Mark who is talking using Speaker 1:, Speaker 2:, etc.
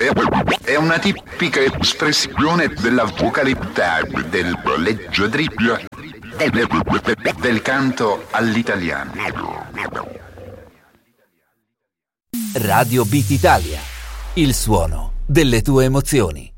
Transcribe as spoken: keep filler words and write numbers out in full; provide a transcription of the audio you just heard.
Speaker 1: è una tipica espressione della vocalità del leggiadrillo del, del canto all'italiano.
Speaker 2: Radio Beat Italia, il suono delle tue emozioni.